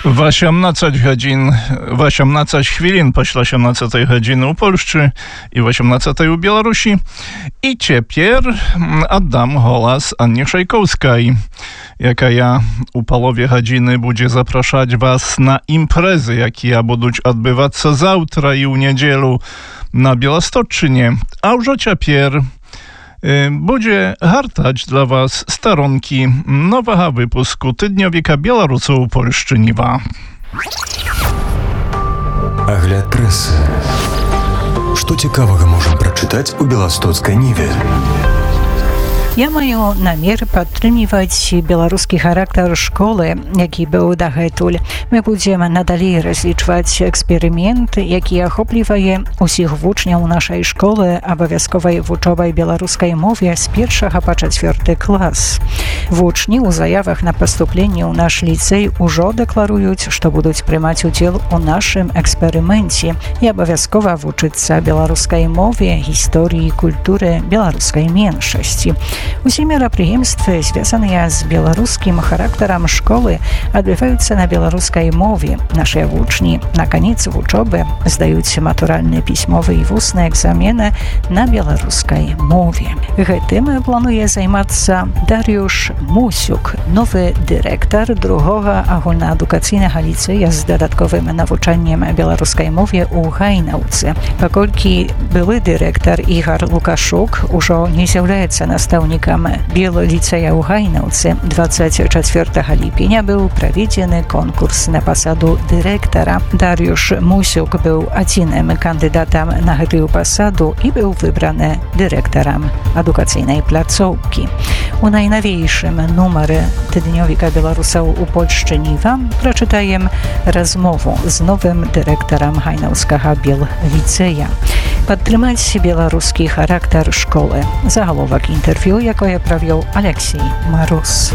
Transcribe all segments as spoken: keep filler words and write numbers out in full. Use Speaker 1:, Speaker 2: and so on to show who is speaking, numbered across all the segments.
Speaker 1: В osiemnадцать годин, в osiemnадцать хвилин пасля osiemnадцатай гадзіны ў Польшчы і osiemnадцатай у Беларусі. І цяпер аддам голас Анне Шайкоўскай, якая у палове гадзіны будзе запрашаць вас на імпрэзы, якія будуць адбывацца заўтра і ў нядзелу на Białostocczynie. A ўжо цяпер będzie hartać dla was staronki nowego wypusku Tydniowika Białorusów Polszczyniwa.
Speaker 2: Агляд прэсы. Што цікавага можам прачытаць у Беластоцкай Ніве?
Speaker 3: Я маю намер падтрымліваць беларускі характар школы, які быў дагэтуль. Мы будзем надалей разлічваць эксперымент, які ахоплівае усіх вучняў нашай школы абавязковай вучобай беларускай мове з першага па чацвёрты клас. Вучні ў заявах на паступленне ў наш ліцэй ужо дэкларуюць, што будуць прымаць удзел у нашым эксперыменце і абавязкова вучыцца беларускай мове, гісторыі, культуры беларускай меншасці. Усе мерапрыемствы, звязаныя з беларускім характарам школы, адбываюцца на беларускай мове. Нашыя вучні на канец вучобы здаюць матуральныя пісьмовыя і вусныя экзамены на беларускай мове. Гэтым плануе займацца Дар'юш Мусюк, новы дырэктар другога агульнаадукацыйнага ліцэя з дадатковым навучаннем беларускай мове ў Гайнаўцы. Паколькі былы дырэктар Ігар Лукашук ужо не з'яўляецца настаўнікам Біяліцэя ў Гайнаўцы, двадцать чацвёртага ліпеня быў праведзены конкурс на пасаду дырэктара. Дар'юш Мусюк быў адзіным кандыдатам на гэтую пасаду і быў выбраны дырэктарам адукацыйнай пляцоўкі. У найнавейшым нумары Тыднёвіка беларусаў у Польшчыніва прачытаем размову з новым дырэктарам Гайнаўскага Біяліцэя. Падтрымаць беларускі характар школы. Загаловак інтэрв'ю, якое правёў Алексей Мароз.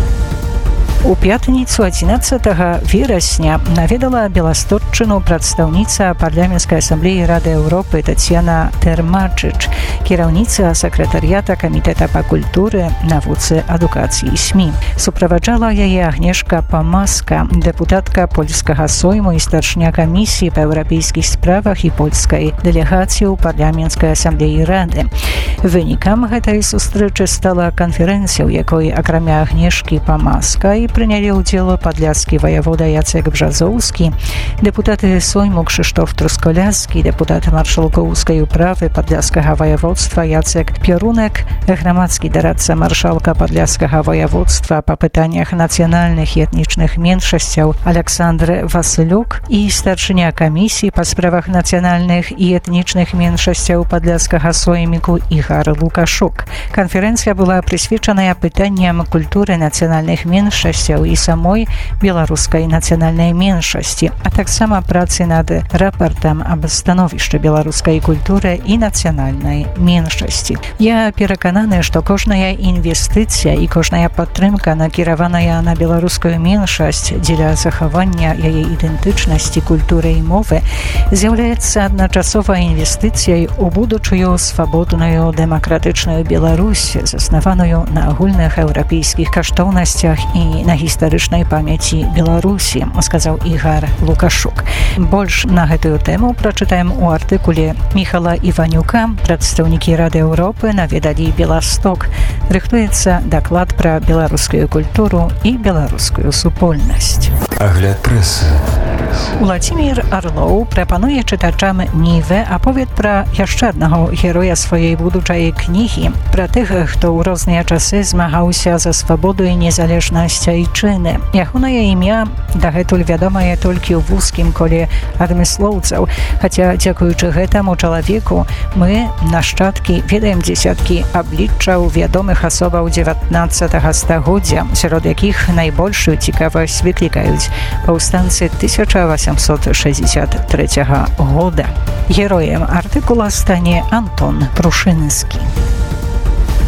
Speaker 3: У пятніцу адзінаццатага верасня наведала Białostocczyну прадстаўніца парламенцкай асамблеі Рады Еўропы Тацьяна Тэрмачыч, кіраўніца сакратарыята камітэта па культуры, навуцы, адукацыі і СМІ. Суправаджала яе Агнешка Памаска, дэпутатка польскага сойму і старшыня камісіі па еўрапейскіх справах і польскай дэлегацыі ў парламенцкай асамблеі Рады. Вынікам гэтай сустрэчы стала канферэнцыя, у якой акрамя Агнешкі Памаска і прынялі ўдзел падляскі ваявода Яцек Бжазоўскі, дэпутаты сойму Крzysztof Truskoляскі, дэпутат маршалкоўскай управы падляскага ваяводства Яцек Пёрунек, грамадскі дарадца маршалка падляскага ваяводства па пытаннях нацыянальных і этнічных меншасцяў Александр Васылюк і старшыня камісіі па справах нацыянальных і этнічных меншасцяў падляскага сойміку Ігар Лукашук. Канферэнцыя была прысвечаная пытанням культуры нацыянальных меншасцяў і самой беларускай нацыянальнай меншасці, а таксама працы над рапартам аб становішчы беларускай культуры і нацыянальнай меншасці. Я перакананы, што кожная інвестыцыя і кожная падтрымка, накіраваная на беларускую меншасць дзеля захавання яе ідэнтычнасці, культуры і мовы, з'яўляецца адначасова інвестыцыяй у будучую свабодную дэмакратычную Беларусь, заснаваную на агульных еўрапейскіх каштоўнасцях і на гістарычнай памяці Беларусі, сказаў Ігар Лукашук. Больш на гэтую тэму прачытаем у артыкуле Міхала Іванюка. Прадстаўнікі Рады Еўропы наведалі Беласток. Рыхтуецца даклад пра беларускую культуру і беларускую супольнасць.
Speaker 2: Агляд прэсы.
Speaker 3: Уладзімір Арлоў прапануе чытачам Нівы аповед пра яшчэ аднаго героя сваёй будучай кнігі, пра тых, хто ў розныя часы змагаўся за свабоду і незалежнасць айчыны. Ягонае імя дагэтуль вядомае толькі ў вузкім коле адмыслоўцаў, хаця дзякуючы гэтаму чалавеку мы, нашчадкі, ведаем дзесяткі абліччаў вядомых асобаў дзевятнаццатага стагоддзя, сярод якіх найбольшую цікавасць выклікаюць паўстанцы тысяча восемьсот шестьдесят третьего года. Героем артыкула стане Антон Прушынскі.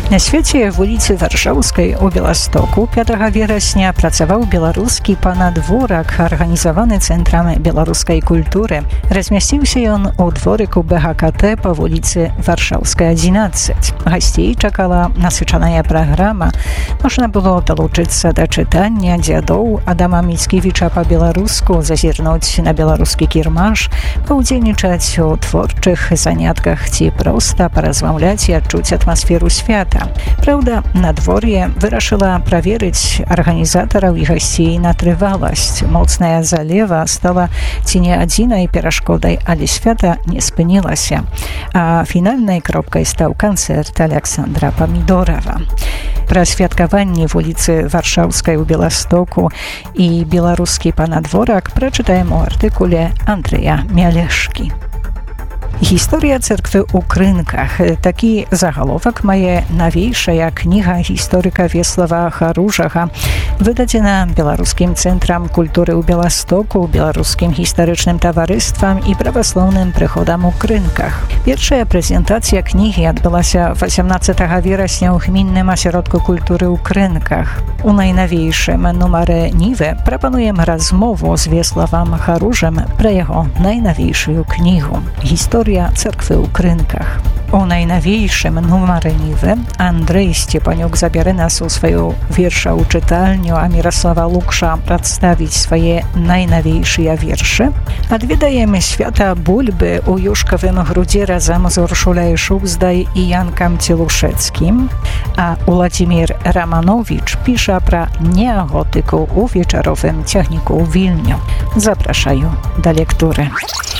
Speaker 3: На свяце в улицы Варшаўскай у Беластоку пятага верасня працаваў беларускі панадворак, арганізаваны цэнтрам беларускай культуры. Размясціўся ён у дворыку бэ га ка тэ па вуліцы Варшаўскай адзінаццаць. Гасцей чакала насычаная праграма. Можна было далучыцца да чытання дзядоў Адама Міцкевіча па-беларуску, зазірнуць на беларускі кірмаш, паўдзельнічаць у творчых занятках ці проста паразмаўляць і адчуць атмасферу свята. Праўда, надвор'е вырашыла праверыць арганізатараў і гасцей на трываласць. Моцная залева стала ці не адзінай перашкодай, але свята не спынілася. А фінальнай кропкай стаў канцэрт Аляксандра Памідорава. Пра святкаванне вуліцы Варшаўскай у Беластоку і беларускі панадворак прачытаем у артыкуле Андрэя Мялешкі. Гісторыя церквы ў крынках. Такі загаловак мае навейшая кніга гісторыка Веслава Харужага, выдадзена беларускім цэнтрам культуры ў Беластоку, беларускім гістарычным таварыствам і праваслаўным прыходам у крынках. Першая прэзентацыя кнігі адбылася васямнаццатага верасня ў гмінным асяродку культуры ў крынках. У найнавейшым нумары Нівы прапануем размову з Веславам Харужам пра яго найнавейшую кнігу «Гісторыя церквы ў крынках». У найнавейшым нумары Нівы Андрэй Сцепанюк забярэ нас у сваю вершаў чытальню, а Міраслава Лукша прадставіць свае найнавейшыя вершы. Адведаем свята бульбы ў юшкавым грудзе разам з Уршуляй Шуздай і Янкам Целушэцкім, а Уладзімір Раманович піша пра неаготыку ў вечаровым цягніку ў Вільню. Запрашаю да лектуры.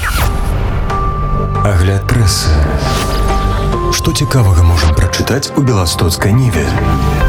Speaker 2: Агляд прэсы. Што цікавага можам прачытаць у беластоцкай Ніве?